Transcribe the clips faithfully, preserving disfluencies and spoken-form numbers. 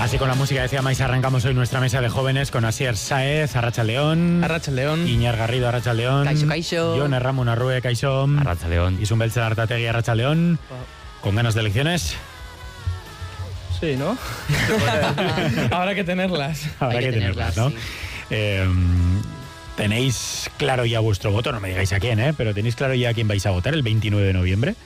Así con la música decía Mais arrancamos hoy nuestra mesa de jóvenes con Asier Sáez, Arratsaldeon, Arratsaldeon, Iñar Garrido, Arratsaldeon, Kaixo, kaixo, Jon Erramun Arrue, Kaixo, Arratsaldeon, Isun Beltzer Artategi, Arratsaldeon. ¿Con ganas de elecciones? Sí, ¿no? Habrá que tenerlas. Habrá que, que tenerlas, ¿no? Sí. Eh, ¿Tenéis claro ya vuestro voto? No me digáis a quién, ¿eh? Pero ¿tenéis claro ya a quién vais a votar el veintinueve de noviembre?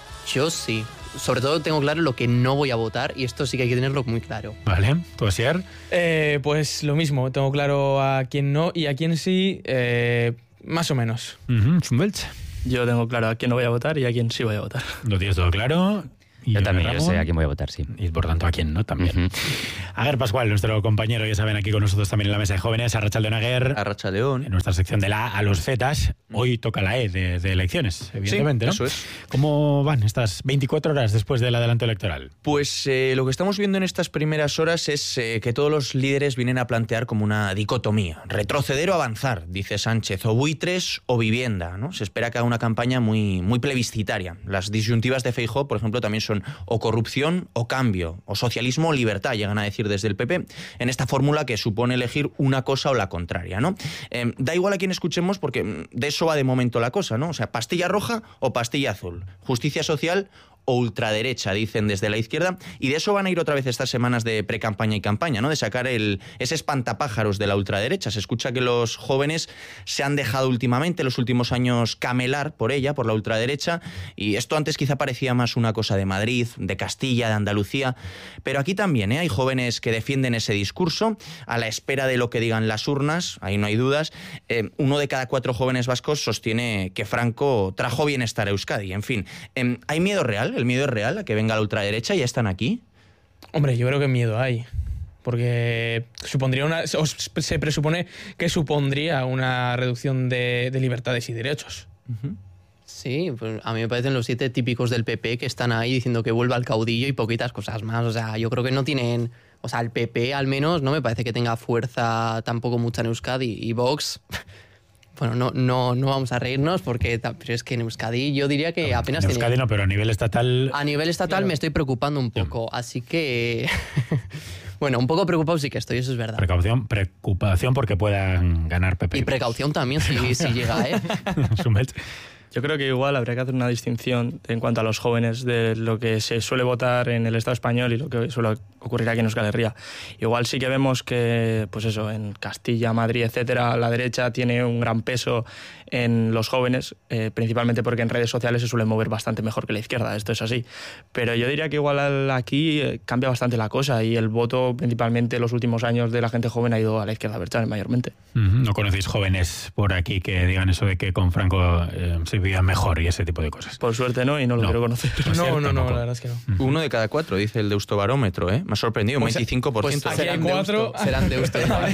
Yo sí. Sobre todo tengo claro lo que no voy a votar y esto sí que hay que tenerlo muy claro. Vale, ¿tú, Asier? Eh, pues lo mismo, tengo claro a quién no y a quién sí, eh, más o menos. Uh-huh. ¿Zumbelch? Yo tengo claro a quién no voy a votar y a quién sí voy a votar. ¿Lo tienes todo claro? Y yo también, yo sé a quién voy a votar, sí. Y por tanto a quién no, también. Uh-huh. Aguer Pascual, nuestro compañero, ya saben, aquí con nosotros también en la mesa de jóvenes. Arratsaldeon, Aguer. Arratsaldeon. En nuestra sección de la A a los Zetas. Hoy toca la E de, de elecciones, evidentemente, sí, ¿no? Eso es. ¿Cómo van estas veinticuatro horas después del adelanto electoral? Pues eh, lo que estamos viendo en estas primeras horas es eh, que todos los líderes vienen a plantear como una dicotomía. Retroceder o avanzar, dice Sánchez, o buitres o vivienda, ¿no? Se espera que haga una campaña muy, muy plebiscitaria. Las disyuntivas de Feijóo, por ejemplo, también son o corrupción o cambio, o socialismo o libertad, llegan a decir desde el P P, en esta fórmula que supone elegir una cosa o la contraria, ¿no? Eh, da igual a quién escuchemos porque de eso va de momento la cosa, ¿no? O sea, pastilla roja o pastilla azul, justicia social o ultraderecha, dicen desde la izquierda, y de eso van a ir otra vez estas semanas de pre-campaña y campaña, ¿no? De sacar el, ese espantapájaros de la ultraderecha. Se escucha que los jóvenes se han dejado últimamente, los últimos años, camelar por ella, por la ultraderecha, y esto antes quizá parecía más una cosa de Madrid, de Castilla, de Andalucía, pero aquí también, ¿eh? Hay jóvenes que defienden ese discurso a la espera de lo que digan las urnas, ahí no hay dudas. Eh, uno de cada cuatro jóvenes vascos sostiene que Franco trajo bienestar a Euskadi, en fin. Eh, ¿hay miedo real? ¿El miedo es real a que venga la ultraderecha? ¿Ya están aquí? Hombre, yo creo que miedo hay. Porque supondría una, se presupone que supondría una reducción de, de libertades y derechos. Uh-huh. Sí, pues a mí me parecen los siete típicos del P P que están ahí diciendo que vuelva al caudillo y poquitas cosas más. O sea, yo creo que no tienen... O sea, el P P al menos no me parece que tenga fuerza tampoco mucha en Euskadi. Y Vox... Bueno, no, no, no vamos a reírnos porque pero es que en Euskadi yo diría que apenas... En Euskadi tiene... no, pero a nivel estatal... A nivel estatal claro. Me estoy preocupando un poco, sí. Así que... Bueno, un poco preocupado sí que estoy, eso es verdad. Precaución, preocupación porque puedan ganar P P. Y precaución también si, si llega, ¿eh? Yo creo que igual habría que hacer una distinción en cuanto a los jóvenes de lo que se suele votar en el Estado español y lo que suele ocurrir aquí en Euskal Herria. Igual sí que vemos que, pues eso, en Castilla, Madrid, etcétera, la derecha tiene un gran peso en los jóvenes, eh, principalmente porque en redes sociales se suele mover bastante mejor que la izquierda, esto es así. Pero yo diría que igual aquí eh, cambia bastante la cosa y el voto, principalmente en los últimos años de la gente joven, ha ido a la izquierda abertzale mayormente. Uh-huh. ¿No conocéis jóvenes por aquí que digan eso de que con Franco eh, se vivía mejor y ese tipo de cosas? Por suerte no, y no lo no. quiero conocer. No, no, no, la verdad es que no. Uh-huh. Uno de cada cuatro, dice el Deustobarómetro, ¿eh? Me ha sorprendido, un pues, veinticinco por ciento. Pues serán cuatro. Serán Deusto.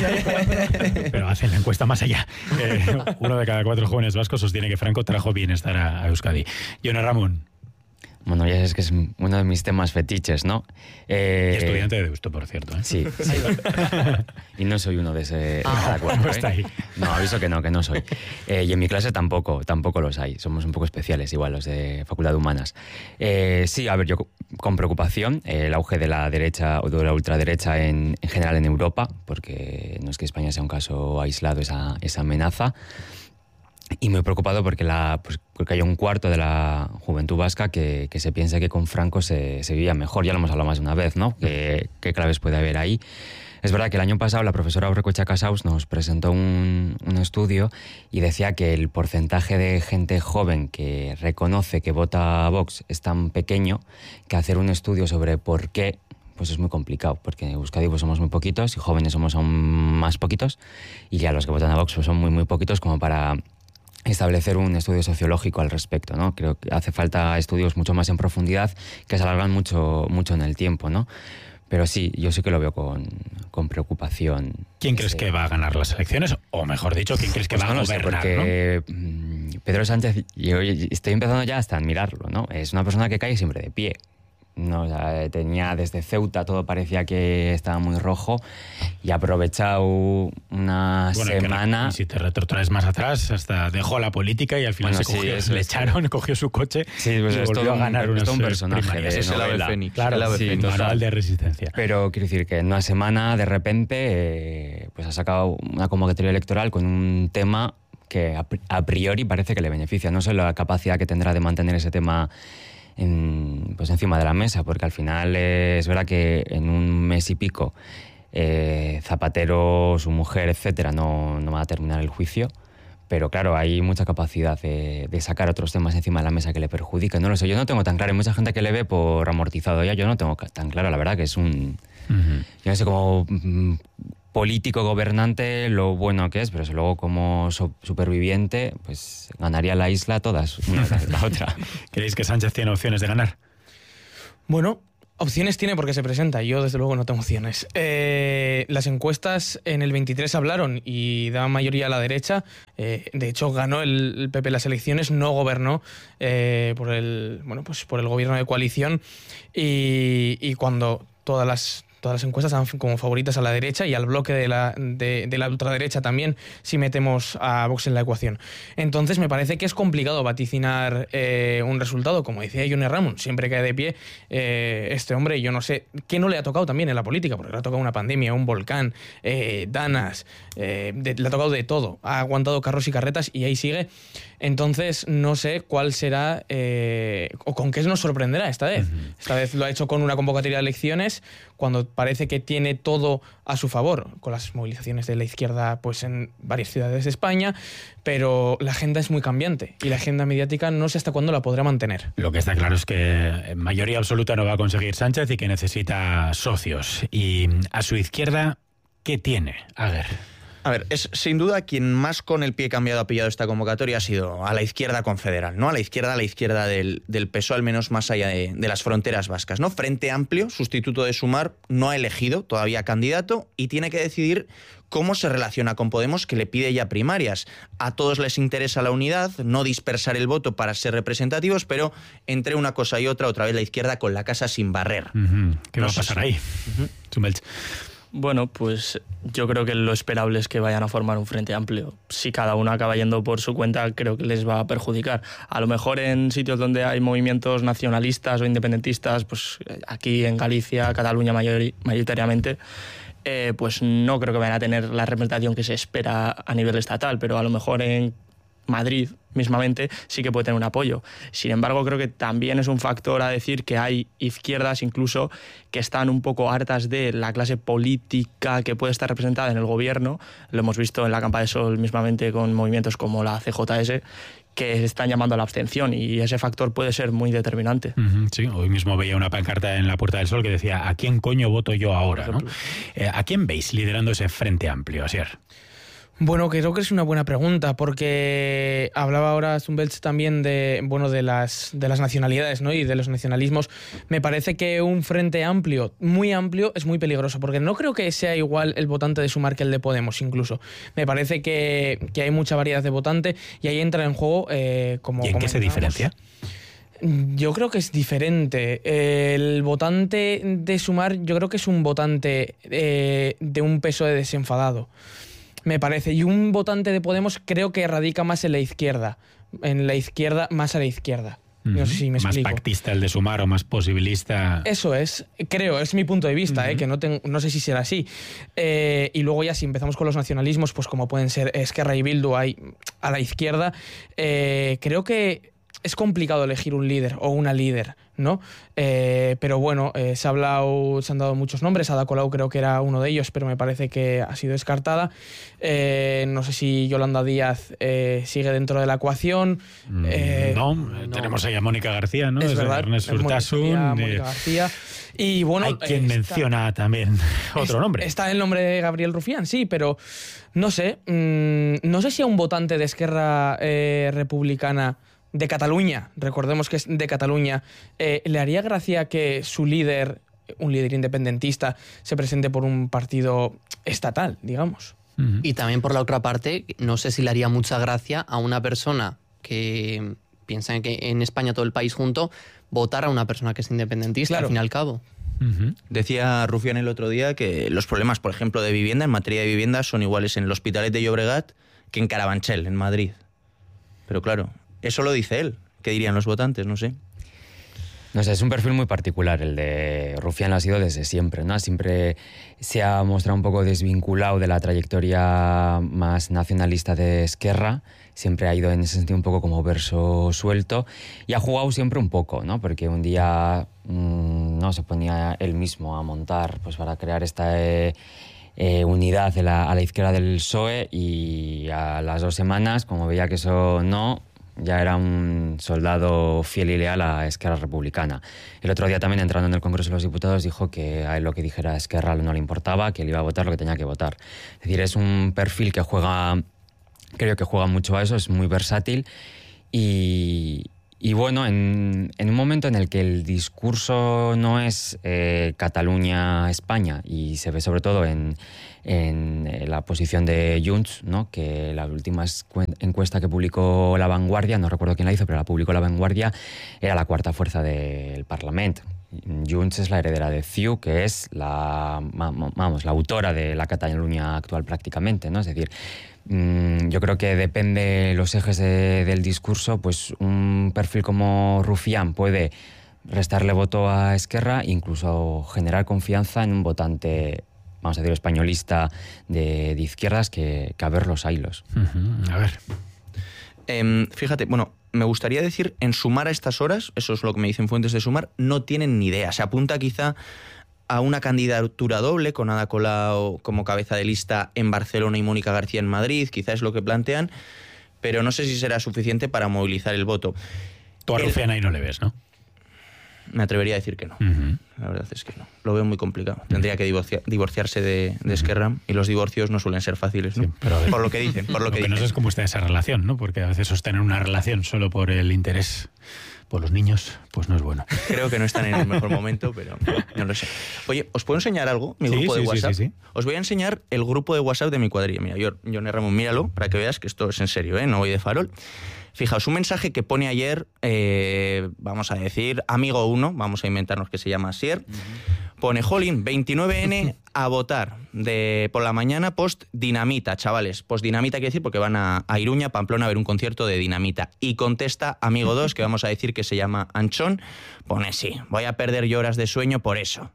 Pero hacen la encuesta más allá. Eh, uno de cada cuatro jóvenes vascos sostiene que Franco trajo bienestar a, a Euskadi. Jon Erramun. Bueno, ya es que es uno de mis temas fetiches, ¿no? Eh, y estudiante de Deusto, por cierto. ¿eh? Sí, sí. Y no soy uno de ese... Ah, bueno, está ahí. No, aviso que no, que no soy. Eh, y en mi clase tampoco, tampoco los hay. Somos un poco especiales, igual, los de Facultad de Humanas. Eh, sí, a ver, yo con preocupación, eh, el auge de la derecha o de la ultraderecha en, en general en Europa, porque no es que España sea un caso aislado, esa, esa amenaza. Y muy preocupado porque, la, pues, porque hay un cuarto de la juventud vasca que, que se piensa que con Franco se, se vivía mejor. Ya lo hemos hablado más de una vez, ¿no? ¿Qué, qué claves puede haber ahí? Es verdad que el año pasado la profesora Aurrekoetxea Casaus nos presentó un, un estudio y decía que el porcentaje de gente joven que reconoce que vota a Vox es tan pequeño que hacer un estudio sobre por qué pues es muy complicado, porque en Euskadi pues somos muy poquitos y jóvenes somos aún más poquitos y ya los que votan a Vox pues son muy muy poquitos como para establecer un estudio sociológico al respecto, ¿no? Creo que hace falta estudios mucho más en profundidad que se alargan mucho, mucho en el tiempo, ¿no? Pero sí, yo sí que lo veo con, con preocupación. ¿Quién crees sí. que va a ganar las elecciones? O mejor dicho, ¿quién crees que pues va no a gobernar? Sé, porque ¿no? Pedro Sánchez, yo estoy empezando ya hasta a admirarlo, ¿no? Es una persona que cae siempre de pie. No, o sea, tenía desde Ceuta, todo parecía que estaba muy rojo y ha aprovechado una bueno, semana... Que, y si te retrotraes más atrás, hasta dejó la política y al final Bueno, se sí, cogió, eso le es, echaron, sí. cogió su coche Sí, pues y es volvió todo a ganar un, unas es todo un personaje primarias. de Es el ave novela. fénix. Claro, el ave sí, fénix. total. manual de resistencia. Pero quiero decir que en una semana, de repente, eh, pues ha sacado una convocatoria electoral con un tema que a, a priori parece que le beneficia. No sé la capacidad que tendrá de mantener ese tema en, pues encima de la mesa, porque al final eh, es verdad que en un mes y pico eh, Zapatero, su mujer, etcétera, no, no va a terminar el juicio. Pero claro, hay mucha capacidad de, de sacar otros temas encima de la mesa que le perjudican. No lo sé, yo no tengo tan claro. Hay mucha gente que le ve por amortizado ya. Yo no tengo tan claro, la verdad, que es un... Uh-huh. Yo no sé, como mm, político gobernante lo bueno que es, pero luego como so- superviviente, pues ganaría la isla todas, una tras la otra. ¿Creéis que Sánchez tiene opciones de ganar? Bueno, opciones tiene porque se presenta. Yo, desde luego, no tengo opciones. Eh, las encuestas en el veintitrés hablaron y daban mayoría a la derecha. Eh, de hecho, ganó el, el P P las elecciones, no gobernó eh, por el bueno, pues por el gobierno de coalición. Y, y cuando todas las todas las encuestas estaban como favoritas a la derecha y al bloque de la, de, de la ultraderecha también, si metemos a Vox en la ecuación. Entonces me parece que es complicado vaticinar eh, un resultado. Como decía Ione Ramon, siempre cae de pie eh, este hombre. Yo no sé qué no le ha tocado también en la política, porque le ha tocado una pandemia, un volcán, eh, danas, eh, de, le ha tocado de todo. Ha aguantado carros y carretas y ahí sigue. Entonces no sé cuál será eh, o con qué nos sorprenderá esta vez. Uh-huh. Esta vez lo ha hecho con una convocatoria de elecciones cuando parece que tiene todo a su favor, con las movilizaciones de la izquierda pues en varias ciudades de España, pero la agenda es muy cambiante y la agenda mediática no sé hasta cuándo la podrá mantener. Lo que está claro es que en mayoría absoluta no va a conseguir Sánchez y que necesita socios. Y a su izquierda, ¿qué tiene Aguer? A ver, es sin duda quien más con el pie cambiado ha pillado esta convocatoria ha sido a la izquierda confederal, ¿no? A la izquierda, a la izquierda del, del P S O E, al menos más allá de, de las fronteras vascas, ¿no? Frente Amplio, sustituto de Sumar, no ha elegido todavía candidato y tiene que decidir cómo se relaciona con Podemos, que le pide ya primarias. A todos les interesa la unidad, no dispersar el voto para ser representativos, pero entre una cosa y otra, otra vez la izquierda con la casa sin barrer. Uh-huh. ¿Qué no va a pasar ahí? Uh-huh. Chumels. Bueno, pues yo creo que lo esperable es que vayan a formar un frente amplio. Si cada uno acaba yendo por su cuenta, creo que les va a perjudicar. A lo mejor en sitios donde hay movimientos nacionalistas o independentistas, pues aquí en Galicia, Cataluña mayor, mayoritariamente, eh, pues no creo que vayan a tener la representación que se espera a nivel estatal, pero a lo mejor en Madrid mismamente sí que puede tener un apoyo. Sin embargo, creo que también es un factor a decir que hay izquierdas incluso que están un poco hartas de la clase política que puede estar representada en el gobierno. Lo hemos visto en la Campa de Sol mismamente con movimientos como la C J S, que están llamando a la abstención y ese factor puede ser muy determinante. Uh-huh, sí, hoy mismo veía una pancarta en la Puerta del Sol que decía ¿a quién coño voto yo ahora? ¿No? Eh, ¿A quién veis liderando ese frente amplio, Asier? Bueno, creo que es una buena pregunta, porque hablaba ahora Zumbelts también de, bueno, de las, de las nacionalidades, ¿no? Y de los nacionalismos. Me parece que un frente amplio, muy amplio, es muy peligroso, porque no creo que sea igual el votante de Sumar que el de Podemos, incluso. Me parece que, que hay mucha variedad de votante y ahí entra en juego eh, como... ¿Y en qué se diferencia? Yo creo que es diferente. El votante de Sumar, yo creo que es un votante eh, de un P S O E desenfadado, me parece. Y un votante de Podemos creo que radica más en la izquierda. En la izquierda, más a la izquierda. No sé si me más explico. Más pactista el de Sumar o más posibilista. Eso es, creo, es mi punto de vista, uh-huh. eh, que no, tengo, no sé si será así. Eh, y luego ya si empezamos con los nacionalismos, pues como pueden ser Esquerra y Bildu hay a la izquierda, eh, creo que es complicado elegir un líder o una líder, ¿no? Eh, pero bueno, eh, se ha hablado, se han dado muchos nombres. Ada Colau creo que era uno de ellos, pero me parece que ha sido descartada. Eh, no sé si Yolanda Díaz eh, sigue dentro de la ecuación. Eh, no, no, tenemos ahí a Mónica García, ¿no? Es, es verdad, Ernest Urtasun. Mónica, Mónica García. Y bueno, hay quien está, menciona también otro nombre. Está el nombre de Gabriel Rufián, sí, pero no sé. Mmm, no sé si a un votante de Esquerra eh, Republicana de Cataluña, recordemos que es de Cataluña, eh, ¿le haría gracia que su líder, un líder independentista, se presente por un partido estatal, digamos? Uh-huh. Y también por la otra parte, no sé si le haría mucha gracia a una persona que, piensa que en España todo el país junto votar a una persona que es independentista, Claro. al fin y al cabo. Ujú. Decía Rufián el otro día que los problemas, por ejemplo, de vivienda, en materia de vivienda, son iguales en el Hospitalet de Llobregat que en Carabanchel, en Madrid. Pero claro, eso lo dice él. ¿Qué dirían los votantes? No sé. No sé, es un perfil muy particular. El de Rufián lo ha sido desde siempre, ¿no? Siempre se ha mostrado un poco desvinculado de la trayectoria más nacionalista de Esquerra. Siempre ha ido en ese sentido un poco como verso suelto. Y ha jugado siempre un poco, ¿no? Porque un día mmm, no se ponía él mismo a montar pues para crear esta eh, eh, unidad de la, a la izquierda del P S O E, y a las dos semanas, como veía que eso no, ya era un soldado fiel y leal a Esquerra Republicana. El otro día también, entrando en el Congreso de los Diputados, dijo que a él lo que dijera Esquerra no le importaba, que él iba a votar lo que tenía que votar. Es decir, es un perfil que juega, creo que juega mucho a eso, es muy versátil y, y bueno, en, en un momento en el que el discurso no es eh, Cataluña-España, y se ve sobre todo en, en la posición de Junts, ¿no? Que la última encuesta que publicó La Vanguardia, no recuerdo quién la hizo, pero la publicó La Vanguardia, era la cuarta fuerza del Parlamento. Junts es la heredera de C I U, que es la, vamos, la autora de la Cataluña actual prácticamente, ¿no? Es decir, yo creo que depende los ejes de, del discurso, pues un perfil como Rufián puede restarle voto a Esquerra, incluso generar confianza en un votante, vamos a decir, españolista de, de izquierdas, que, que a ver los hilos. Uh-huh. A ver. Eh, fíjate, bueno, me gustaría decir, en Sumar a estas horas, eso es lo que me dicen fuentes de Sumar, no tienen ni idea. Se apunta quizá a una candidatura doble con Ada Colau como cabeza de lista en Barcelona y Mónica García en Madrid, quizá es lo que plantean, pero no sé si será suficiente para movilizar el voto. Tú a El- Rufián ahí no le ves, ¿no? Me atrevería a decir que no. Uh-huh. La verdad es que no. Lo veo muy complicado. Tendría que divorcia- divorciarse de, de Esquerra, y los divorcios no suelen ser fáciles, ¿no? Sí, pero a ver. Por lo que dicen, por lo Lo que que no sé dicen. es cómo está esa relación, ¿no? Porque a veces sostener una relación solo por el interés por los niños, pues no es bueno. Creo que no están en el mejor momento, pero no lo sé. Oye, ¿os puedo enseñar algo? Mi Sí, grupo de sí, sí, WhatsApp. sí, sí. Os voy a enseñar el grupo de WhatsApp de mi cuadrilla. Mira, yo, Johnny Ramón, míralo, para que veas que esto es en serio, ¿eh? No voy de farol. Fijaos, un mensaje que pone ayer, eh, vamos a decir, amigo uno, vamos a inventarnos que se llama Asier, pone, jolín, veintinueve ene a votar de por la mañana post Dinamita, chavales. Post Dinamita quiere decir porque van a, a Iruña, Pamplona, a ver un concierto de Dinamita. Y contesta amigo dos, que vamos a decir que se llama Anchón, pone, sí, voy a perder yo horas de sueño por eso.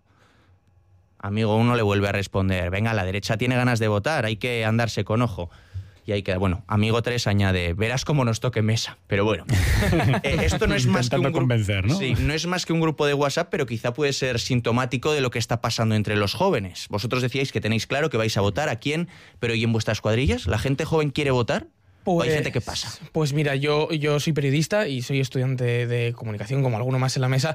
Amigo uno le vuelve a responder, venga, la derecha tiene ganas de votar, hay que andarse con ojo. Y ahí queda, bueno, amigo tres añade, verás cómo nos toque mesa. Pero bueno, eh, esto no es más que un Intentando grupo, convencer, ¿no? Sí, no es más que un grupo de WhatsApp, pero quizá puede ser sintomático de lo que está pasando entre los jóvenes. Vosotros decíais que tenéis claro que vais a votar a quién, pero ¿y en vuestras cuadrillas? ¿La gente joven quiere votar? ¿O hay gente que pasa? Pues mira, yo, yo soy periodista y soy estudiante de comunicación, como alguno más en la mesa,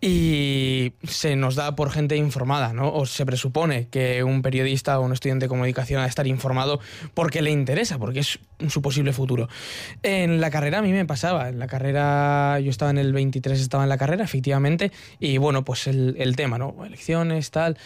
y se nos da por gente informada, ¿no? O se presupone que un periodista o un estudiante de comunicación ha de estar informado porque le interesa, porque es su posible futuro. En la carrera a mí me pasaba, en la carrera, yo estaba en el veintitrés, estaba en la carrera, efectivamente, y bueno, pues el, el tema, ¿no? Elecciones, tal,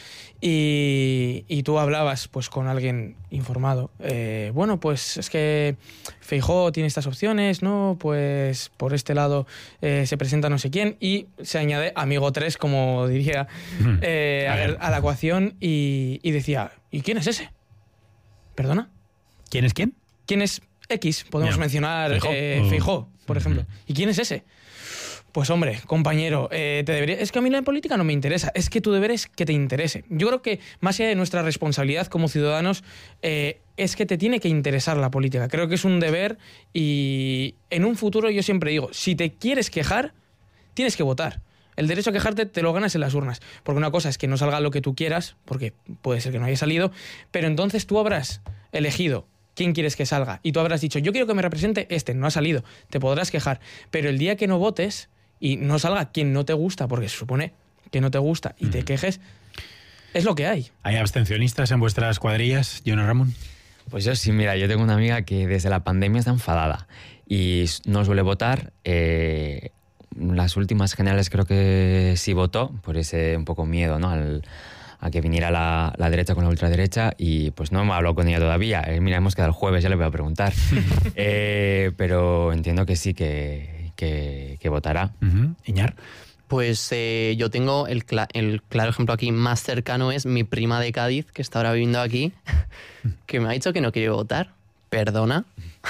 y, y tú hablabas pues con alguien informado. Eh, bueno, pues es que Feijóo tiene estas opciones, ¿no? Pues por este lado eh, se presenta no sé quién, y se añade amigo tres, como diría, eh, A a, ver. a la ecuación, y, y decía, ¿y quién es ese? ¿Perdona? ¿Quién es quién? ¿Quién es X? Podemos Mira, mencionar Feijóo, eh, o- Feijóo, por ejemplo. ¿Y quién es ese? Pues hombre, compañero, eh, te debería... es que a mí la política no me interesa, es que tu deber es que te interese. Yo creo que más allá de nuestra responsabilidad como ciudadanos, eh, es que te tiene que interesar la política. Creo que es un deber, y en un futuro yo siempre digo, si te quieres quejar, tienes que votar. El derecho a quejarte te lo ganas en las urnas. Porque una cosa es que no salga lo que tú quieras, porque puede ser que no haya salido, pero entonces tú habrás elegido quién quieres que salga y tú habrás dicho, yo quiero que me represente este, no ha salido, te podrás quejar. Pero el día que no votes y no salga quien no te gusta, porque se supone que no te gusta, y te quejes, es lo que hay. ¿Hay abstencionistas en vuestras cuadrillas, Johnny Ramón? Pues yo sí, mira, yo tengo una amiga que desde la pandemia está enfadada y no suele votar. Eh, las últimas generales creo que sí votó, por ese un poco miedo, ¿no? Al, a que viniera la, la derecha con la ultraderecha, y pues no me ha hablado con ella todavía. Eh, mira, hemos quedado el jueves, ya le voy a preguntar. eh, pero entiendo que sí, que, que, que votará. Uh-huh. Iñar. Pues eh, yo tengo el, cla- el claro ejemplo aquí más cercano es mi prima de Cádiz, que está ahora viviendo aquí, que me ha dicho que no quiere votar. Perdona.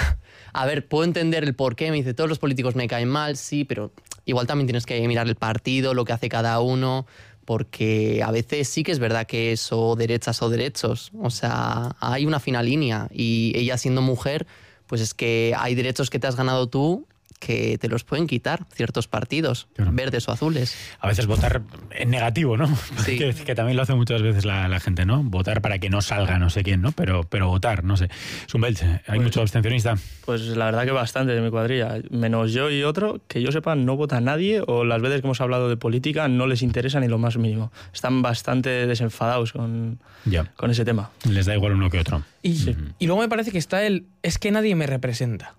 A ver, puedo entender el porqué. Me dice, todos los políticos me caen mal, sí, pero igual también tienes que mirar el partido, lo que hace cada uno, porque a veces sí que es verdad que es o derechas o derechos. O sea, hay una fina línea y ella siendo mujer, pues es que hay derechos que te has ganado tú que te los pueden quitar ciertos partidos, claro. Verdes o azules. A veces votar en negativo, ¿no? Sí. que, que también lo hace muchas veces la, la gente, ¿no? Votar para que no salga no sé quién, ¿no? Pero, pero votar, no sé. Zumbelch, ¿hay pues, mucho abstencionista? Pues la verdad que bastante de mi cuadrilla. Menos yo y otro, que yo sepa, no vota nadie, o las veces que hemos hablado de política no les interesa ni lo más mínimo. Están bastante desenfadados con, ya. con ese tema. Les da igual uno que otro. Y, sí. y luego me parece que está el... Es que nadie me representa.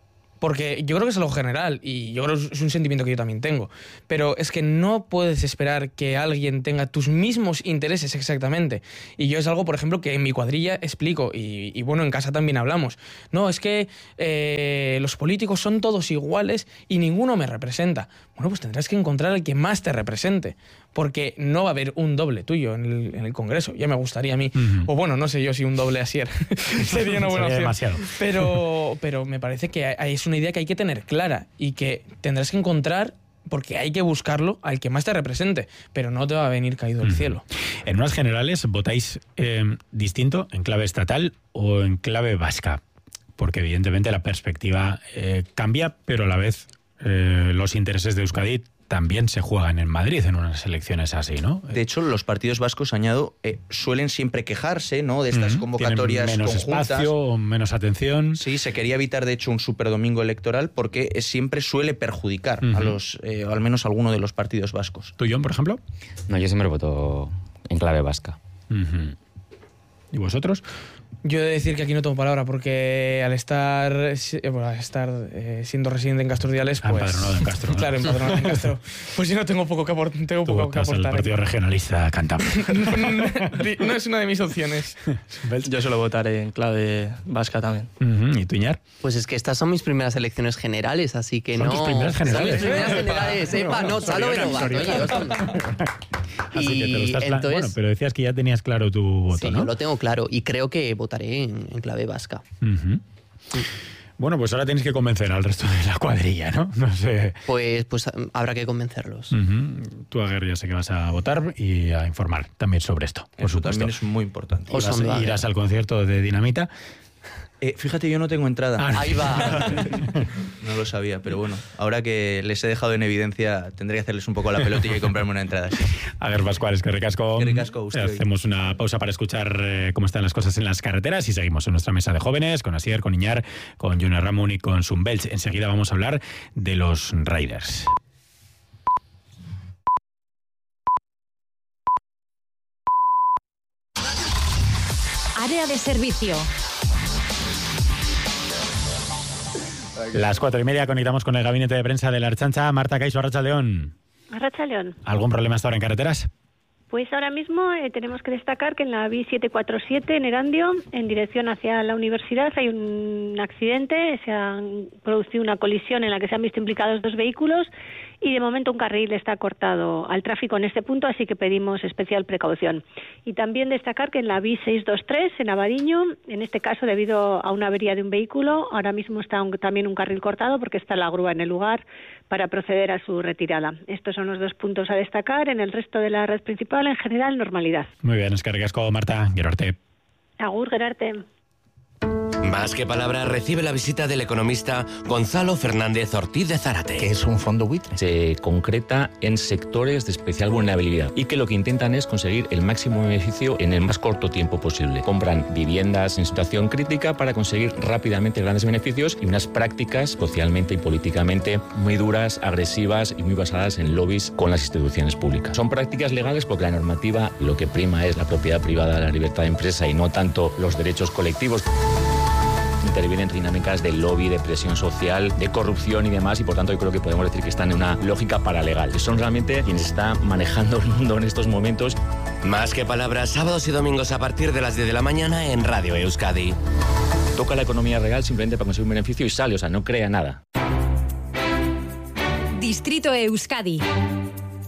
Porque yo creo que es algo general y yo creo que es un sentimiento que yo también tengo. Pero es que no puedes esperar que alguien tenga tus mismos intereses exactamente. Y yo es algo, por ejemplo, que en mi cuadrilla explico y, y bueno, en casa también hablamos. No, es que eh, los políticos son todos iguales y ninguno me representa. Bueno, pues tendrás que encontrar al que más te represente. Porque no va a haber un doble tuyo en el, en el Congreso. Ya me gustaría a mí. Uh-huh. O bueno, no sé yo si un doble Asier sería una buena opción. Demasiado. Pero, pero me parece que es una idea que hay que tener clara y que tendrás que encontrar, porque hay que buscarlo, al que más te represente. Pero no te va a venir caído del uh-huh. cielo. En unas generales, ¿votáis eh, distinto en clave estatal o en clave vasca? Porque evidentemente la perspectiva eh, cambia, pero a la vez eh, los intereses de Euskadi también se juegan en Madrid en unas elecciones así, ¿no? De hecho, los partidos vascos, añado, eh, suelen siempre quejarse, ¿no?, de estas mm-hmm. convocatorias Tienen menos conjuntas. Espacio, menos atención. Sí, se quería evitar, de hecho, un superdomingo electoral porque siempre suele perjudicar mm-hmm. a los, eh, o al menos a alguno de los partidos vascos. ¿Tú, John, por ejemplo? No, yo siempre voto en clave vasca. Mm-hmm. ¿Y vosotros? Yo he de decir que aquí no tengo palabra porque al estar, bueno, al estar eh, siendo residente en Castro Urdiales, pues... Empadronado en Castro. ¿no? Claro, empadronado en Castro. Pues yo no tengo poco que, aport- tengo Tú poco que aportar. el Partido Regionalista Cantabria. No es una de mis opciones. Yo suelo votar en clave vasca también. Uh-huh. ¿Y tú, Iñar? Pues es que estas son mis primeras elecciones generales, así que ¿Son no... tus primeras generales? Son mis primeras generales. Epa, no, chalo de novato, oye. Son... Así que te lo estás entonces, plan... Bueno, pero decías que ya tenías claro tu voto, sí, ¿no? Yo lo tengo claro y creo que votaré en, en clave vasca. Uh-huh. Sí. Bueno, pues ahora tienes que convencer al resto de la cuadrilla, ¿no? No sé. Pues, pues habrá que convencerlos. Uh-huh. Tú, Aguer, ya sé que vas a votar y a informar también sobre esto, por Eso supuesto. También es muy importante. Irás, irás al concierto de Dinamita. Eh, fíjate, yo no tengo entrada. Ah, ahí va. No lo sabía, pero bueno, ahora que les he dejado en evidencia, tendré que hacerles un poco la pelotilla y comprarme una entrada. Sí. A ver, Pascual, es que ricasco. Que ricasco usted. Hacemos una pausa para escuchar eh, cómo están las cosas en las carreteras y seguimos en nuestra mesa de jóvenes con Asier, con Iñar, con Juna Ramón y con Zumbelch. Enseguida vamos a hablar de los Riders. Área de servicio. Las cuatro y media conectamos con el gabinete de prensa de la Ertzaintza. Marta Caiso, Arratsaldeón. Arratsaldeón. ¿Algún problema hasta ahora en carreteras? Pues ahora mismo eh, tenemos que destacar que en la B setecientos cuarenta y siete en Erandio, en dirección hacia la universidad, hay un accidente. Se ha producido una colisión en la que se han visto implicados dos vehículos y de momento un carril está cortado al tráfico en este punto, así que pedimos especial precaución. Y también destacar que en la B seiscientos veintitrés, en Abadiño, en este caso debido a una avería de un vehículo, ahora mismo está un, también un carril cortado porque está la grúa en el lugar para proceder a su retirada. Estos son los dos puntos a destacar. En el resto de la red principal, en general, normalidad. Muy bien, es que ricasco, Marta. Gerarte. Agur, Gerarte. Más que palabras, recibe la visita del economista Gonzalo Fernández Ortiz de Zárate. ¿Qué es un fondo buitre? Se concreta en sectores de especial vulnerabilidad y que lo que intentan es conseguir el máximo beneficio en el más corto tiempo posible. Compran viviendas en situación crítica para conseguir rápidamente grandes beneficios y unas prácticas socialmente y políticamente muy duras, agresivas y muy basadas en lobbies con las instituciones públicas. Son prácticas legales porque la normativa lo que prima es la propiedad privada, la libertad de empresa y no tanto los derechos colectivos. Intervienen dinámicas de lobby, de presión social, de corrupción y demás, y por tanto yo creo que podemos decir que están en una lógica paralegal. Son realmente quienes están manejando el mundo en estos momentos. Más que palabras, sábados y domingos a partir de las diez de la mañana en Radio Euskadi. Toca la economía real simplemente para conseguir un beneficio y sale, o sea, no crea nada. Distrito Euskadi.